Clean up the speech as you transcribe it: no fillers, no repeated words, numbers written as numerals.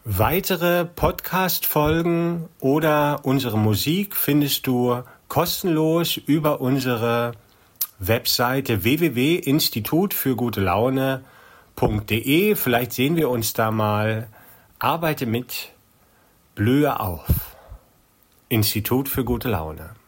Weitere Podcast-Folgen oder unsere Musik findest du kostenlos über unsere Webseite www.institutfürgutelaune.de. Vielleicht sehen wir uns da mal. Arbeite mit, blühe auf. Institut für gute Laune.